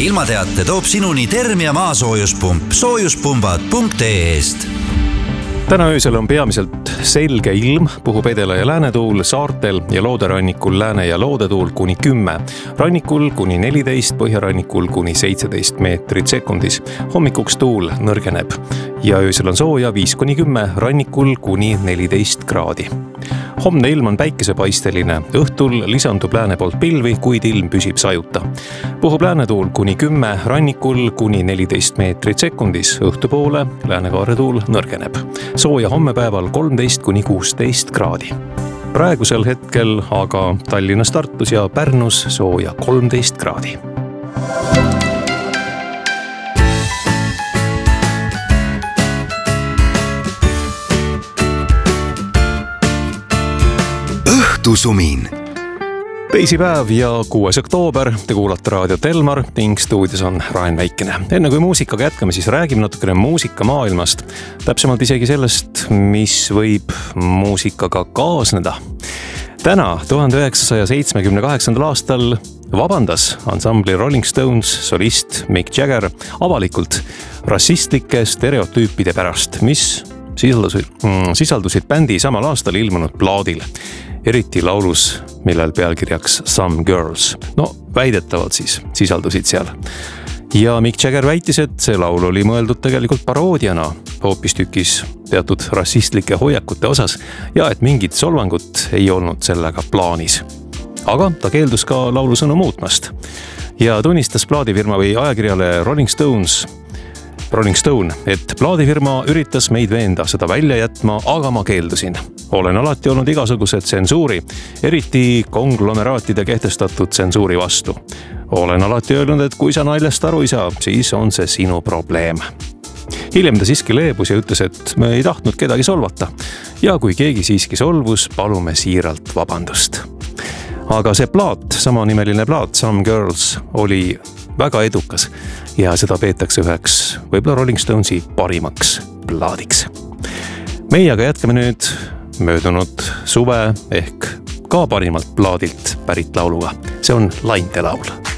ilmateate toob sinuni Termia maasoojuspump soojuspumbad.ee-st. Täna öösel on peamiselt selge ilm, puhub edela- ja läänetuul, saartel ja looderannikul lääne- ja loodetuul kuni 10, rannikul kuni 14, põhjarannikul kuni 17 meetrit sekundis. Hommikuks tuul nõrgeneb ja öösel on sooja 5-10, rannikul kuni 14 kraadi. Homne ilm on päikesepaisteline, õhtul lisandub lääne poolt pilvi, kuid ilm püsib sajuta. Puhub läänetuul kuni 10, rannikul kuni 14 meetrit sekundis, õhtupoole läänekaaretuul nõrgeneb. Sooja hommepäeval 13-16 kraadi. Praegusel hetkel aga Tallinnas, Tartus ja Pärnus sooja 13 kraadi. Õhtusumin. Teisipäev ja 6. oktoober, te kuulate raadiot Elmar ning stuudios on Raen Väikene. Enne kui muusikaga jätkame, siis räägime natukene muusikamaailmast, täpsemalt isegi sellest, mis võib muusikaga kaasneda. Täna, 1978. aastal vabandas ansambli Rolling Stones solist Mick Jagger avalikult rassistlike stereotüüpide pärast, mis sisaldusid bändi samal aastal ilmunud plaadil, eriti laulus, millel pealkirjaks Some Girls. No, väidetavalt siis sisaldusid seal. Ja Mick Jagger väitis, et see laul oli mõeldud tegelikult paroodiana hoopistükis teatud rassistlike hoiakute osas ja et mingit solvangut ei olnud sellega plaanis. Aga ta keeldus ka laulusõnu muutmast ja tunnistas plaadifirma või ajakirjale Rolling Stone, et plaadifirma üritas meid veenda seda välja jätma, aga ma keeldusin. Olen alati olnud igasuguse tsensuuri, eriti konglomeraatide kehtestatud tsensuuri vastu. Olen alati öelnud, et kui sa naljast aru ei saa, siis on see sinu probleem. Hiljem ta siiski leebus ja ütles, et me ei tahtnud kedagi solvata. Ja kui keegi siiski solvus, palume siiralt vabandust. Aga see plaat, samanimeline plaat, Some Girls, oli väga edukas ja seda peetakse üheks võib-olla Rolling Stonesi parimaks plaadiks. Meie aga jätkame nüüd möödunud suve ehk ka parimalt plaadilt pärit lauluga. See on Lainte laul.